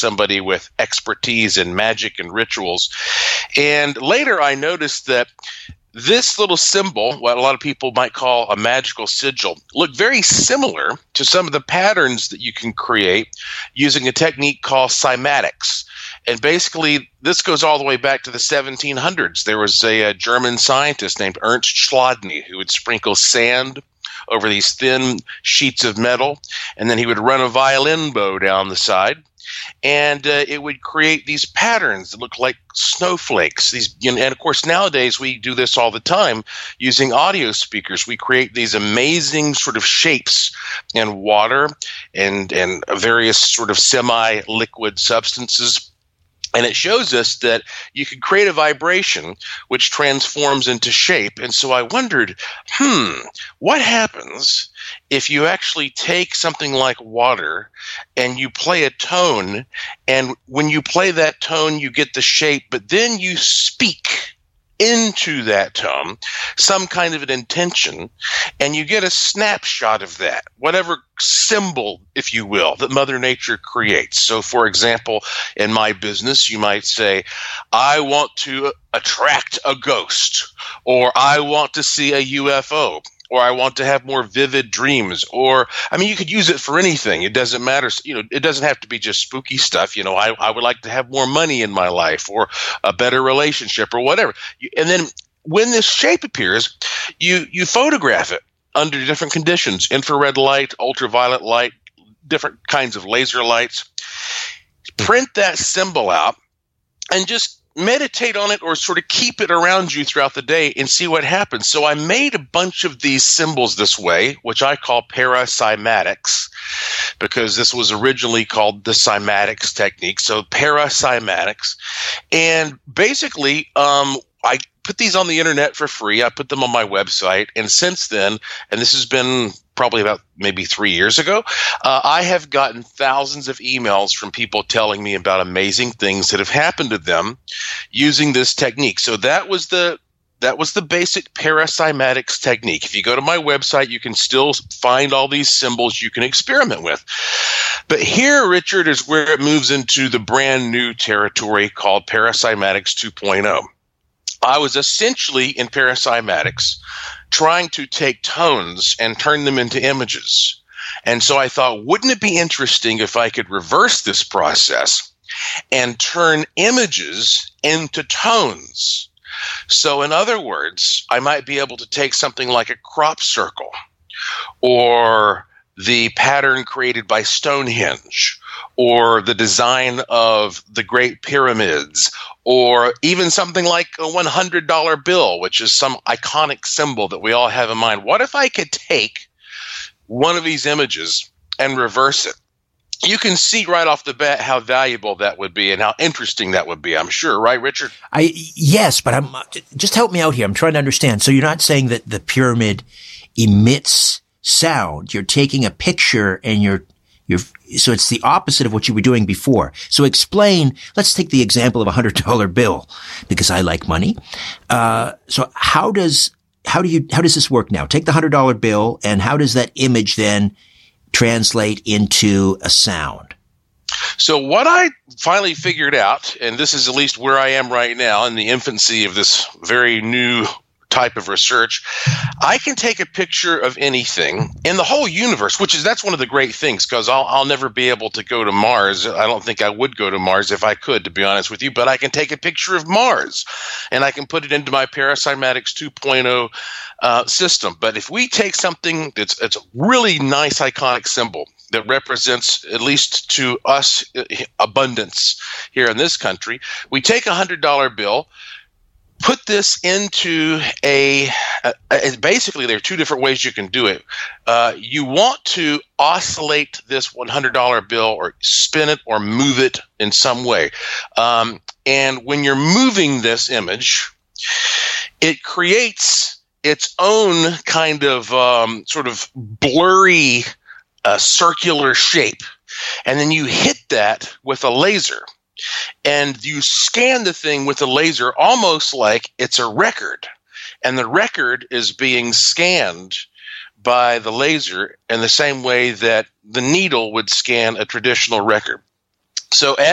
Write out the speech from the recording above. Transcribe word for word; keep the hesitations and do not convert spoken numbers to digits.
somebody with expertise in magic and rituals. And later I noticed that this little symbol, what a lot of people might call a magical sigil, looked very similar to some of the patterns that you can create using a technique called cymatics. And basically, this goes all the way back to the seventeen hundreds. There was a, a German scientist named Ernst Chladni who would sprinkle sand over these thin sheets of metal, and then he would run a violin bow down the side. And uh, it would create these patterns that look like snowflakes. These, you know, and of course, nowadays we do this all the time using audio speakers. We create these amazing sort of shapes in water and and various sort of semi-liquid substances. And it shows us that you can create a vibration which transforms into shape. And so I wondered, hmm, what happens if you actually take something like water and you play a tone, and when you play that tone, you get the shape, but then you speak into that tone some kind of an intention, and you get a snapshot of that, whatever symbol, if you will, that Mother Nature creates. So, for example, in my business, you might say, I want to attract a ghost, or I want to see a U F O, or I want to have more vivid dreams, or, I mean, you could use it for anything. It doesn't matter. You know, it doesn't have to be just spooky stuff. You know, I, I would like to have more money in my life, or a better relationship, or whatever. And then when this shape appears, you, you photograph it under different conditions, infrared light, ultraviolet light, different kinds of laser lights. Print that symbol out and just meditate on it, or sort of keep it around you throughout the day and see what happens. So I made a bunch of these symbols this way, which I call paracymatics, because this was originally called the cymatics technique. So paracymatics. And basically, um, I put these on the internet for free. I put them on my website. And since then, and this has been probably about maybe three years ago, uh, I have gotten thousands of emails from people telling me about amazing things that have happened to them using this technique. So that was the that was the basic paracymatics technique. If you go to my website, you can still find all these symbols you can experiment with. But here, Richard, is where it moves into the brand new territory called Paracymatics two point oh. I was essentially in paracymatics trying to take tones and turn them into images. And so I thought, wouldn't it be interesting if I could reverse this process and turn images into tones? So in other words, I might be able to take something like a crop circle, or the pattern created by Stonehenge, or the design of the Great Pyramids, or even something like a one hundred dollar bill, which is some iconic symbol that we all have in mind. What if I could take one of these images and reverse it? You can see right off the bat how valuable that would be and how interesting that would be, I'm sure. Right, Richard? I Yes, but I'm just help me out here. I'm trying to understand. So you're not saying that the pyramid emits sound. You're taking a picture and you're You're, so it's the opposite of what you were doing before. So explain, let's take the example of a one hundred dollar bill, because I like money. Uh, so how does, how do you, how does this work now? Take the one hundred dollar bill, and how does that image then translate into a sound? So what I finally figured out, and this is at least where I am right now in the infancy of this very new type of research, I can take a picture of anything in the whole universe, which is, that's one of the great things, because I'll, I'll never be able to go to Mars. I don't think I would go to Mars if I could, to be honest with you, but I can take a picture of Mars and I can put it into my Paracymatics two point oh uh, system. But if we take something that's it's a really nice iconic symbol that represents, at least to us, abundance here in this country, we take a one hundred dollar bill, put this into a, a, a – basically, there are two different ways you can do it. Uh, you want to oscillate this one hundred dollar bill, or spin it or move it in some way. Um, and when you're moving this image, it creates its own kind of um, sort of blurry uh, circular shape. And then you hit that with a laser. And you scan the thing with a laser almost like it's a record. And the record is being scanned by the laser in the same way that the needle would scan a traditional record. So